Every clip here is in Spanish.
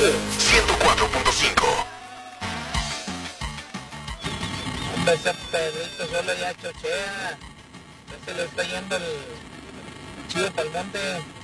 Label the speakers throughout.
Speaker 1: 104.5.
Speaker 2: Ese Pedrito solo ya chochea. Ya se le está yendo el chido pa'l monte.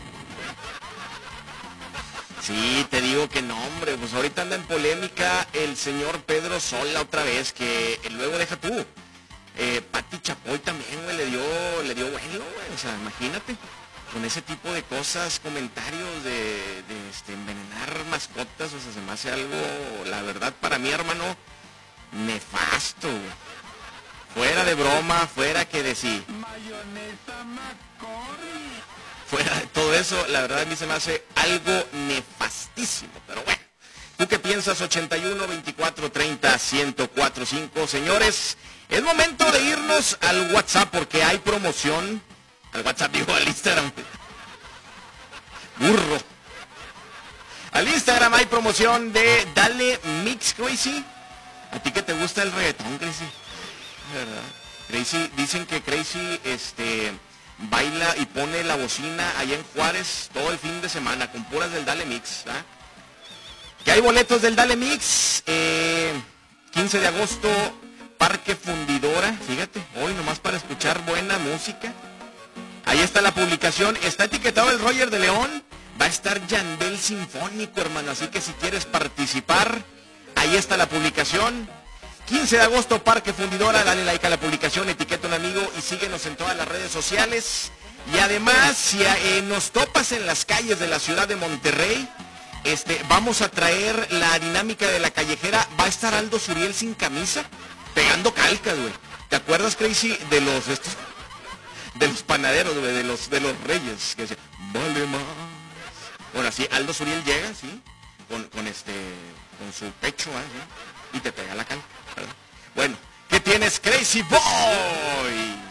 Speaker 3: Sí, te digo que no, hombre, pues ahorita anda en polémica el señor Pedro Sola otra vez, que luego deja tú. Pati Chapoy también, güey, le dio vuelo, güey, o sea, imagínate, con ese tipo de cosas, comentarios de envenenar mascotas, o sea, se me hace algo, la verdad, para mí, hermano, nefasto, güey. Fuera de broma, fuera que de sí.
Speaker 4: Mayonesa McCormick.
Speaker 3: Fuera de todo eso, la verdad a mí se me hace algo nefastísimo, pero bueno. ¿Tú qué piensas? 81 24 30 1045. Señores, es momento de irnos al WhatsApp porque hay promoción. Al WhatsApp, digo, al Instagram. Burro. Al Instagram hay promoción de Dale Mix, Crazy. ¿A ti que te gusta el reggaetón, Crazy? ¿Verdad? Crazy, dicen que Crazy baila y pone la bocina allá en Juárez todo el fin de semana con puras del Dale Mix, ¿ah? Que hay boletos del Dale Mix, 15 de agosto, Parque Fundidora, fíjate, hoy nomás para escuchar buena música. Ahí está la publicación, está etiquetado el Roger de León, va a estar Yandel Sinfónico, hermano, así que si quieres participar, ahí está la publicación. 15 de agosto, Parque Fundidora, dale like a la publicación, etiqueta a un amigo y síguenos en todas las redes sociales. Y además, si nos topas en las calles de la ciudad de Monterrey, vamos a traer la dinámica de la callejera. Va a estar Aldo Suriel sin camisa, pegando calcas, güey. ¿Te acuerdas, Crazy, de los panaderos, güey, de los reyes? Que decían, vale más. Ahora sí, Aldo Suriel llega, ¿sí? Con su pecho, ¿sí? Y te pega la calca, ¿verdad? Bueno, ¿qué tienes, Crazy Boy?